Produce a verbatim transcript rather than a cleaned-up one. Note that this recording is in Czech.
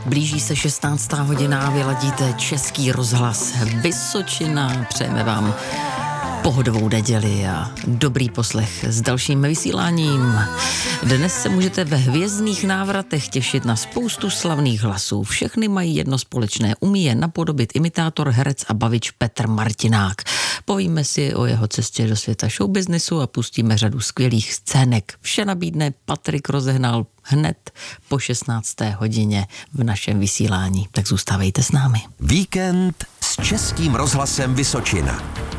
Blíží se šestnáctá hodina, vyladíte Český rozhlas Vysočina. Přejeme vám pohodovou neděli a dobrý poslech s dalším vysíláním. Dnes se můžete ve hvězdných návratech těšit na spoustu slavných hlasů. Všechny mají jedno společné, umí je napodobit imitátor, herec a bavič Petr Martinák. Povíme si o jeho cestě do světa showbiznisu a pustíme řadu skvělých scének. Vše nabídne Patrik Rozehnal hned po šestnácté hodině v našem vysílání. Tak zůstávejte s námi. Víkend s Českým rozhlasem Vysočina.